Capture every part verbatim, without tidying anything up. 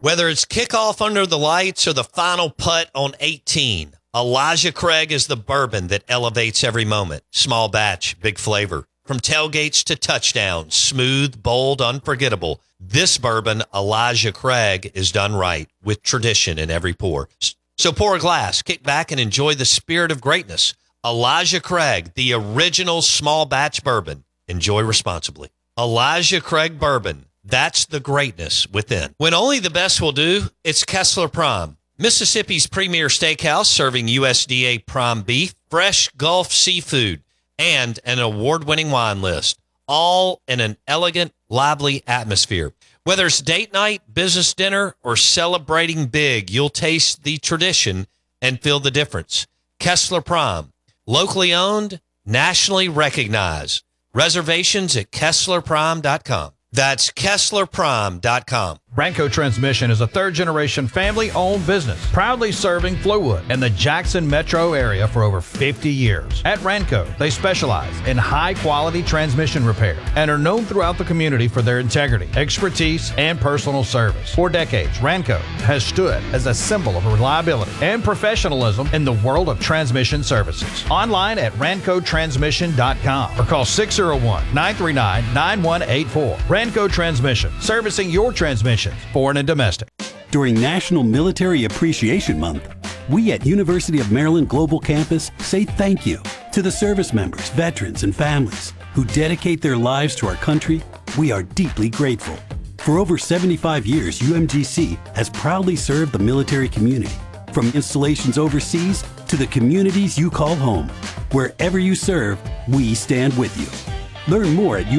Whether it's kickoff under the lights or the final putt on eighteen, Elijah Craig is the bourbon that elevates every moment. Small batch, big flavor. From tailgates to touchdowns, smooth, bold, unforgettable. This bourbon, Elijah Craig, is done right with tradition in every pour. So pour a glass, kick back, and enjoy the spirit of greatness. Elijah Craig, the original small batch bourbon. Enjoy responsibly. Elijah Craig Bourbon. That's the greatness within. When only the best will do, it's Kessler Prime, Mississippi's premier steakhouse serving U S D A prime beef, fresh Gulf seafood, and an award-winning wine list, all in an elegant, lively atmosphere. Whether it's date night, business dinner, or celebrating big, you'll taste the tradition and feel the difference. Kessler Prime, locally owned, nationally recognized. Reservations at Kessler Prime dot com. That's Kessler Prime dot com. Ranco Transmission is a third-generation family-owned business, proudly serving Flowood and the Jackson metro area for over fifty years. At Ranco, they specialize in high-quality transmission repair and are known throughout the community for their integrity, expertise, and personal service. For decades, Ranco has stood as a symbol of reliability and professionalism in the world of transmission services. Online at ranco transmission dot com or call six oh one, nine three nine, nine one eight four. Ranco Transmission, servicing your transmission, foreign and domestic. During National Military Appreciation Month, we at University of Maryland Global Campus say thank you to the service members, veterans, and families who dedicate their lives to our country. We are deeply grateful. For over seventy-five years, U M G C has proudly served the military community, from installations overseas to the communities you call home. Wherever you serve, we stand with you. Learn more at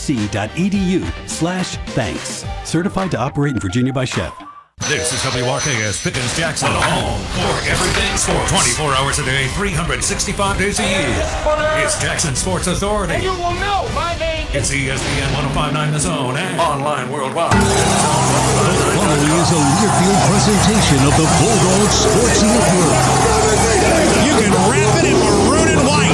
umgc.edu slash thanks. Certified to operate in Virginia by Chef. This is W R K S Pickens Jackson, home for everything sports. twenty-four hours a day, three hundred sixty-five days a year. It's Jackson Sports Authority. And you will know my name. It's E S P N one oh five point nine The Zone and online worldwide. The following is a Learfield presentation of the Bulldog Sports Network. You can wrap it in maroon and white.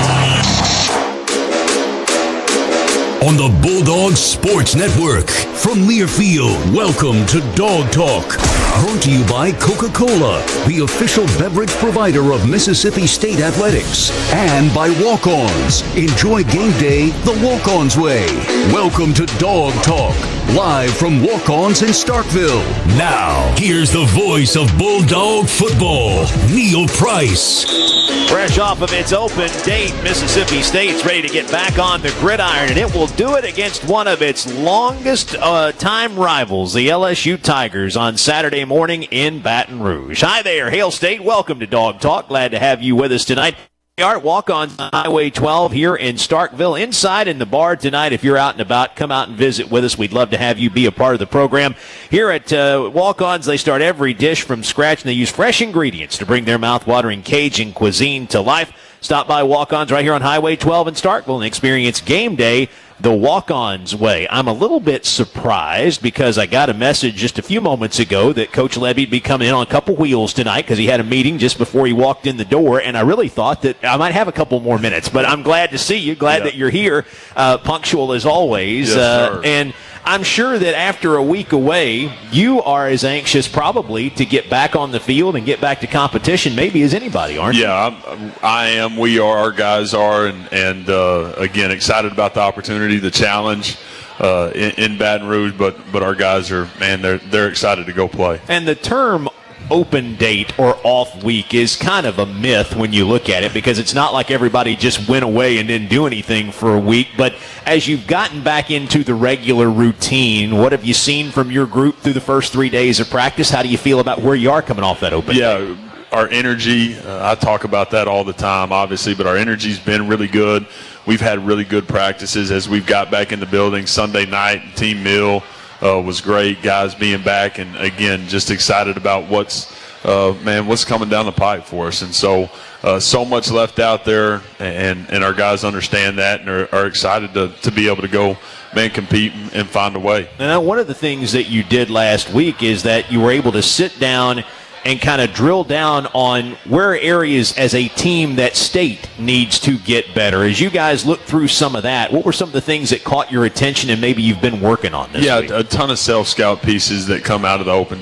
On the Bulldog Sports Network. From Learfield, welcome to Dog Talk. Brought to you by Coca-Cola, the official beverage provider of Mississippi State Athletics. And by Walk-Ons. Enjoy game day the Walk-Ons way. Welcome to Dog Talk, live from Walk-Ons in Starkville. Now, here's the voice of Bulldog football, Neil Price. Fresh off of its open date, Mississippi State's ready to get back on the gridiron, and it will do it against one of its longest uh, time rivals, the L S U Tigers, on Saturday morning in Baton Rouge. Hi there, Hail State. Welcome to Dog Talk. Glad to have you with us tonight. We are at Walk-On Highway twelve here in Starkville. Inside in the bar tonight, if you're out and about, come out and visit with us. We'd love to have you be a part of the program. Here at uh, Walk-Ons, they start every dish from scratch, and they use fresh ingredients to bring their mouth-watering Cajun cuisine to life. Stop by Walk-Ons right here on Highway twelve in Starkville and experience game day the Walk-Ons way. I'm a little bit surprised because I got a message just a few moments ago that Coach Levy'd be coming in on a couple wheels tonight because he had a meeting just before he walked in the door, and I really thought that I might have a couple more minutes. But I'm glad to see you, glad yeah. that you're here, uh, punctual as always. Yes, uh, sir. And I'm sure that after a week away, you are as anxious probably to get back on the field and get back to competition maybe as anybody, aren't you? Yeah, I'm, I am. We are. Our guys are. And, and uh, again, excited about the opportunity, the challenge uh, in, in Baton Rouge. But but our guys are, man, they're, they're excited to go play. And the term open date or off week is kind of a myth when you look at it, because it's not like everybody just went away and didn't do anything for a week. But as you've gotten back into the regular routine, what have you seen from your group through the first three days of practice? How do you feel about where you are coming off that open yeah, date? Our energy, uh, I talk about that all the time, obviously, but our energy's been really good. We've had really good practices as we've got back in the building. Sunday night, team meal Uh, was great, guys being back, and again, just excited about what's, uh, man, what's coming down the pipe for us. And so, uh, so much left out there, and, and our guys understand that and are, are excited to, to be able to go, man, compete and, and find a way. Now, one of the things that you did last week is that you were able to sit down and kind of drill down on where areas as a team that State needs to get better. As you guys look through some of that, what were some of the things that caught your attention and maybe you've been working on this yeah, week? a ton of self-scout pieces that come out of the open